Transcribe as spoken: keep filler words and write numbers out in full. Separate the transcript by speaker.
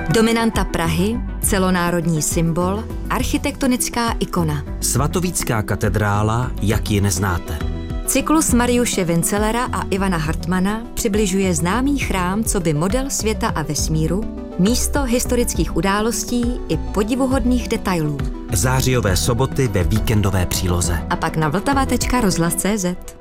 Speaker 1: Dominanta Prahy, celonárodní symbol, architektonická ikona.
Speaker 2: Svatovícká katedrála, jak ji neznáte.
Speaker 1: Cyklus Mariuše Vincelera a Ivana Hartmana přibližuje známý chrám coby model světa a vesmíru, místo historických událostí i podivuhodných detailů.
Speaker 2: Zářijové soboty ve víkendové příloze.
Speaker 1: A pak na vltava tečka rozhlas tečka cé zet.